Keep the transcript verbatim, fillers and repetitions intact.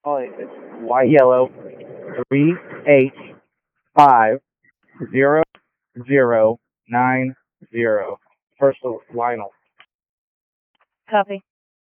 Oh, it's white yellow three H five zero zero nine zero. First of Lionel. Copy.